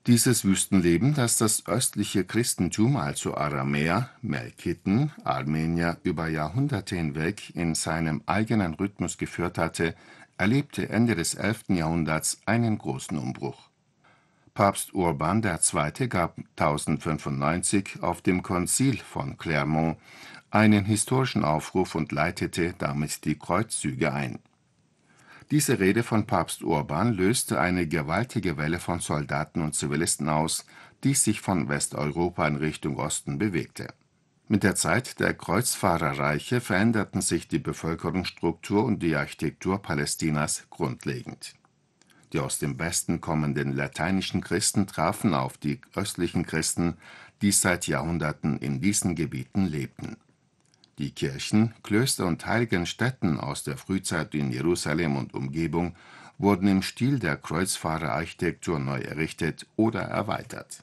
Dieses Wüstenleben, das das östliche Christentum, also Aramäer, Melkiten, Armenier, über Jahrhunderte hinweg in seinem eigenen Rhythmus geführt hatte, erlebte Ende des 11. Jahrhunderts einen großen Umbruch. Papst Urban II. Gab 1095 auf dem Konzil von Clermont einen historischen Aufruf und leitete damit die Kreuzzüge ein. Diese Rede von Papst Urban löste eine gewaltige Welle von Soldaten und Zivilisten aus, die sich von Westeuropa in Richtung Osten bewegte. Mit der Zeit der Kreuzfahrerreiche veränderten sich die Bevölkerungsstruktur und die Architektur Palästinas grundlegend. Die aus dem Westen kommenden lateinischen Christen trafen auf die östlichen Christen, die seit Jahrhunderten in diesen Gebieten lebten. Die Kirchen, Klöster und heiligen Stätten aus der Frühzeit in Jerusalem und Umgebung wurden im Stil der Kreuzfahrerarchitektur neu errichtet oder erweitert